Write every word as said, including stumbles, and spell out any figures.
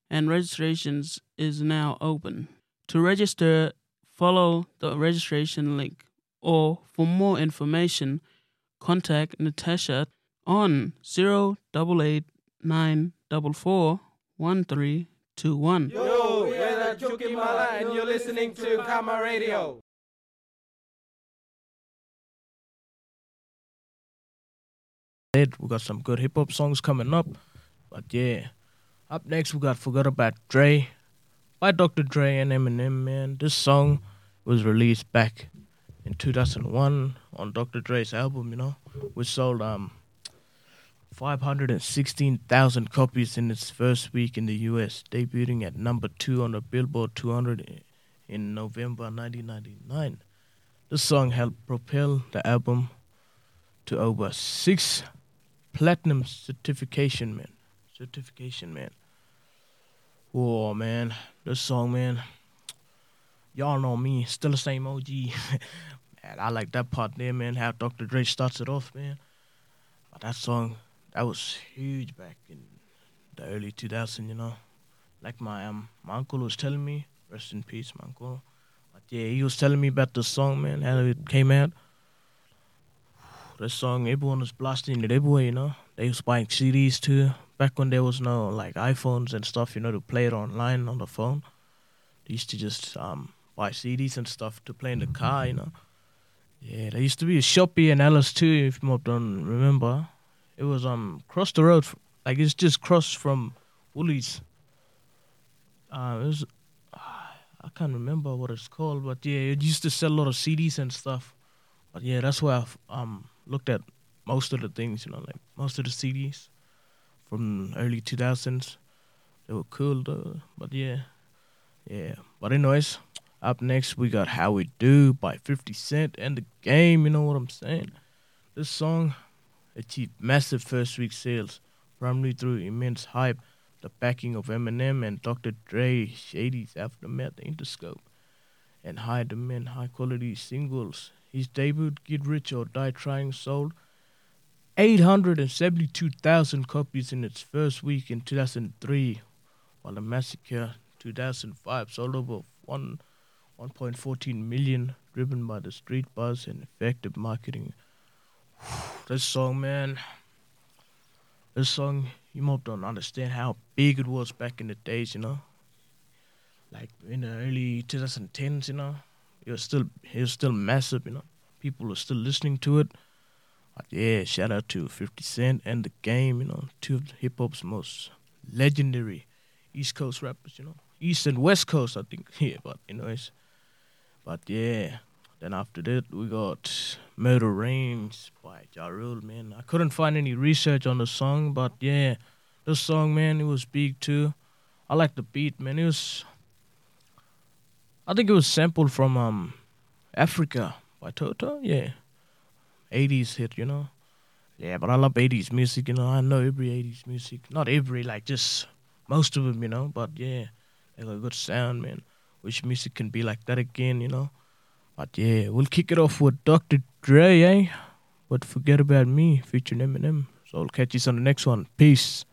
and registrations is now open. To register, follow the registration link, or for more information, contact Natasha on zero eight eight nine four four one three two one. Yo, we're the Chukimala and you're listening to Kama Radio. We got some good hip hop songs coming up, but yeah. Up next, we got Forgot About Dre by Doctor Dre and Eminem, man. This song was released back in two thousand one on Doctor Dre's album, you know, which sold um five hundred sixteen thousand copies in its first week in the U S, debuting at number two on the Billboard two hundred in November nineteen ninety-nine. This song helped propel the album to over six platinum certification, man. Certification, man. Oh, man. This song, man. Y'all know me. Still the same O G. Man, I like that part there, man. How Doctor Dre starts it off, man. But that song, that was huge back in the early two thousands, you know. Like my um, my uncle was telling me, rest in peace, my uncle. But yeah, he was telling me about the song, man, how it came out. This song, everyone was blasting it everywhere, you know. They was buying C Ds too. Back when there was no like iPhones and stuff, you know, to play it online on the phone. They used to just um buy C Ds and stuff to play in the car, you know. Yeah, there used to be a shop here in Alice too, if you don't remember. It was um across the road, like it's just crossed from Woolies. Uh, it was, I can't remember what it's called, but yeah, it used to sell a lot of C Ds and stuff. But yeah, that's where I um looked at most of the things, you know, like most of the C Ds from early two thousands. They were cool though, but yeah, yeah. But anyways, up next we got How We Do by fifty Cent and The Game, you know what I'm saying? This song achieved massive first week sales, primarily through immense hype, the backing of Eminem and Doctor Dre, Shady's Aftermath, Interscope, and high demand, high quality singles. His debut, Get Rich or Die Trying, sold eight hundred seventy-two thousand copies in its first week in two thousand three, while The Massacre two thousand five sold over one, 1.14 million, driven by the street buzz and effective marketing. This song, man, this song, you might don't understand how big it was back in the days, you know? Like in the early twenty tens, you know? It was still it was still massive, you know. People were still listening to it. But yeah, shout out to fifty Cent and The Game, you know, two of hip hop's most legendary East Coast rappers, you know. East and West Coast, I think. Yeah, but anyways. But yeah. Then after that we got Murder Reigns by Ja Rule, man. I couldn't find any research on the song, but yeah. This song, man, it was big too. I like the beat, man. It was I think it was sampled from um, Africa by Toto, yeah. eighties hit, you know. Yeah, but I love eighties music, you know. I know every eighties music. Not every, like just most of them, you know. But yeah, they got a good sound, man. Wish music can be like that again, you know. But yeah, we'll kick it off with Doctor Dre, eh? But Forget About Me featuring Eminem. So I'll catch you on the next one. Peace.